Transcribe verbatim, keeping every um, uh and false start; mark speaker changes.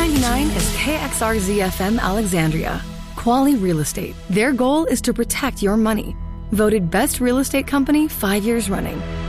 Speaker 1: ninety-nine is K X R Z F M Alexandria. Quali Real Estate. Their goal is to protect your money. Voted Best Real Estate Company five years running.